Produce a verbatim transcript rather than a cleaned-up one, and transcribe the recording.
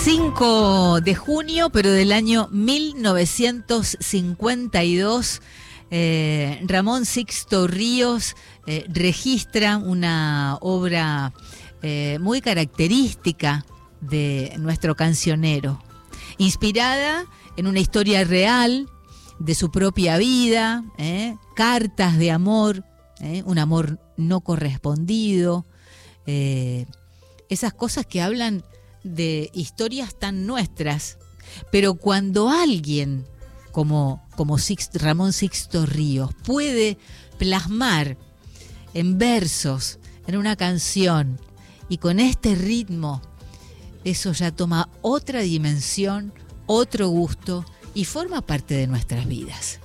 cinco de junio, pero del año mil novecientos cincuenta y dos, eh, Ramón Sixto Ríos eh, registra una obra eh, muy característica de nuestro cancionero, inspirada en una historia real de su propia vida, eh, cartas de amor, eh, un amor no correspondido, eh, esas cosas que hablan de historias tan nuestras, pero cuando alguien como, como Sixto, Ramón Sixto Ríos puede plasmar en versos, en una canción, y con este ritmo, eso ya toma otra dimensión, otro gusto, y forma parte de nuestras vidas.